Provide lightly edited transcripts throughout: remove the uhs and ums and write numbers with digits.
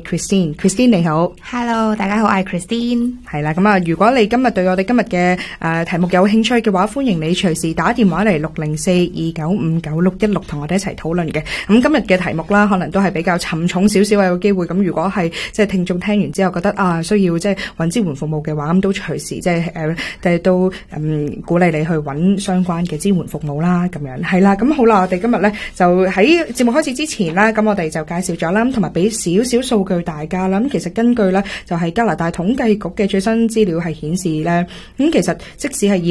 Christine 你好。 Hello， 大家好，我係 Christine。 係啦，咁啊，如果你今日對我哋今日嘅題目有興趣嘅話，歡迎你隨時打電話嚟604-295-9616同我哋一齊討論嘅。咁今日嘅題目啦，可能都係比較沉重少少，有機會咁。如果係即係聽眾聽完之後覺得需要即係揾支援服務嘅話，咁都隨時即係都鼓勵你去揾相關嘅支援服務啦。咁樣係啦，咁好啦，我哋今日咧就喺節目開始之前啦，咁我哋就介紹咗啦，同埋俾少少數據大家啦。咁其實根據咧就係加拿大統計局嘅最新資料係顯示咧，咁其實即使係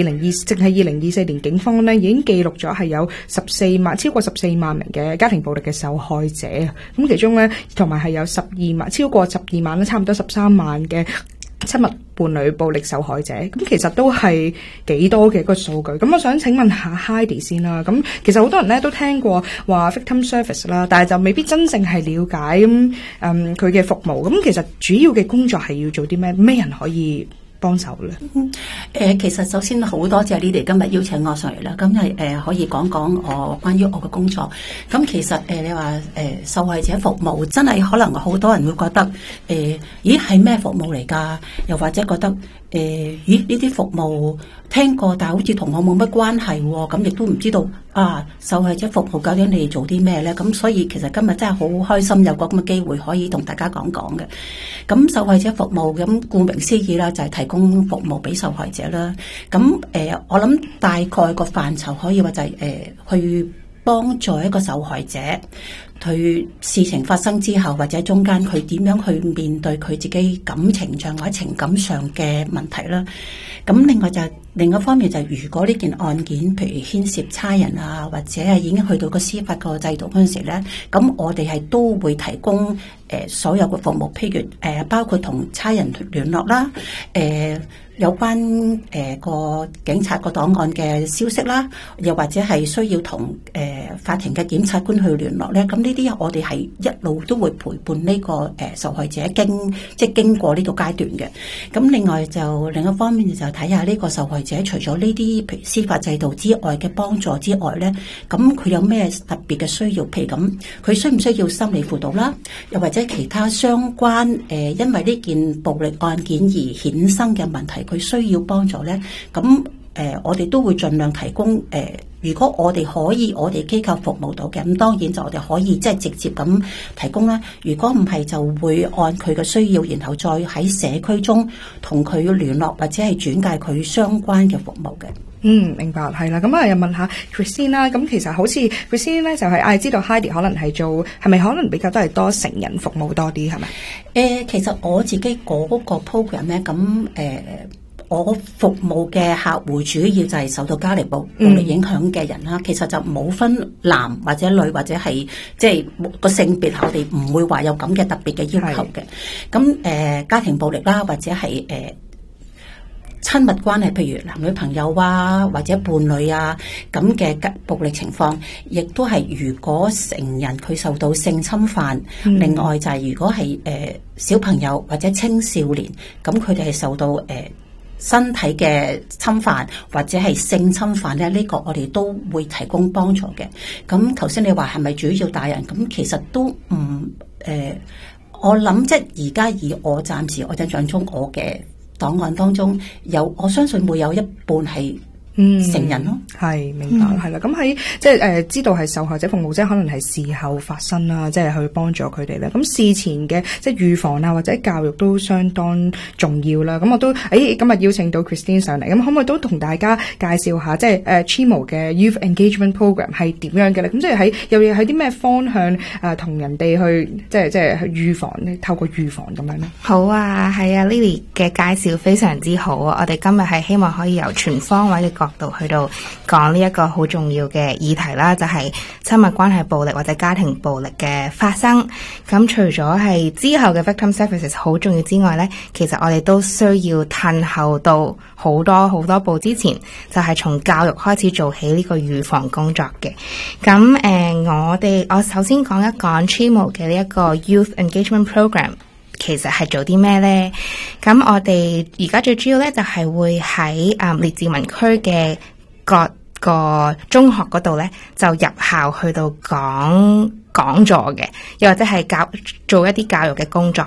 2024年，警方咧已經記錄咗係有超過14萬名嘅家庭暴力嘅受害者啊。咁其中咧同埋係有超過12萬啦，差唔多13萬嘅親密伴侶暴力受害者。咁其實都係幾多嘅一個數據。咁我想請問下 Heidi 先啦。咁其實好多人咧都聽過話 victim service 啦，但係就未必真正係了解佢嘅服務。咁其實主要嘅工作係要做啲咩人可以幫手咧？ 其實首先好多謝你哋今日邀請我上嚟啦，咁係可以講講我關於我嘅工作。咁其實你話受害者服務真係可能好多人會覺得咦係咩服務嚟㗎？又或者覺得咦呢啲服務聽過，但係好似同我冇乜關係喎。咁亦都唔知道受害者服務究竟你哋做啲咩咧？咁所以其實今日真係好開心有個咁嘅機會可以同大家講講嘅。咁受害者服務咁顧名思義啦，就係提供服務俾受害者啦。咁我諗大概個範疇可以話就係去幫助一個受害者，佢事情發生之後或者中間佢點樣去面對佢自己感情上或者情感上嘅問題啦。咁另外就係另一方面就係如果呢件案件譬如牽涉差人啊，或者係已經去到個司法個制度嗰陣時咧，咁我哋係都會提供所有嘅服務，譬如包括同差人聯絡啦，有關個警察個檔案嘅消息啦，又或者係需要同法庭嘅檢察官去聯絡咧，咁呢啲我哋係一路都會陪伴呢個受害者經過呢個階段嘅。咁另外就另一方面就睇下呢個受害者除咗呢啲譬如司法制度之外嘅幫助之外咧，咁佢有咩特別嘅需要？譬如咁，佢需唔需要心理輔導啦？又或者其他相關因為呢件暴力案件而衍生嘅問題，佢需要幫助咧？咁我哋都會盡量提供如果我哋可以，我哋機構服務到嘅，咁當然就我哋可以即係直接咁提供啦。如果唔係，就會按佢嘅需要，然後再喺社區中同佢聯絡，或者係轉介佢相關嘅服務嘅。 明白，係啦。咁又問下 Christine 啦。咁其實好似 Christine 咧，就係知道 Heidi 可能係係咪可能比較都係多成人服務多啲，係咪？ 其實我自己嗰個 program 咧，咁我服務嘅客戶主要就係受到家庭暴力影響嘅人啦。其實就冇分男或者女，或者係即係個性別，我哋唔會話有咁嘅特別嘅要求嘅。咁家庭暴力啦，或者係親密關係，譬如男女朋友啊，或者伴侶啊咁嘅暴力情況，亦都係如果成人佢受到性侵犯，另外就係如果係小朋友或者青少年，咁佢哋係受到身體嘅侵犯或者係性侵犯咧，呢個我哋都會提供幫助嘅。咁頭先你話係咪主要大人？咁其實都唔我諗即係而家以我暫時我印象中我嘅檔案當中我相信會有一半係成人咯。 係明白，係啦。咁喺即係知道係受害者服務，即係可能係事後發生啦，即係去幫助佢哋咧。咁事前嘅即係預防啊，或者教育都相當重要啦。咁我都今日邀請到 Christine 上嚟，咁可唔可以都同大家介紹下，即係CHIMO 嘅 Youth Engagement Program 係點樣嘅咧？咁即係又喺啲咩方向同人哋去即係去預防咧？透過預防咁樣咧？ 好啊，係啊 ，Lily 嘅介紹非常之好啊！我哋今日係希望可以由全方位嘅角度去到講呢一個好重要嘅議題啦，就係親密關係暴力或者家庭暴力嘅發生。咁除咗係之後嘅 victim services 好重要之外呢，其實我哋都需要褪後到好多步之前，就係從教育開始做起呢個預防工作嘅。咁我首先講一講 CHIMO 嘅呢一個 Youth Engagement Program。其實係做啲咩呢？咁我哋而家最主要呢，就係會喺列治文區嘅各個中學嗰度呢，就入校去到講座嘅，又或者係做一啲教育嘅工作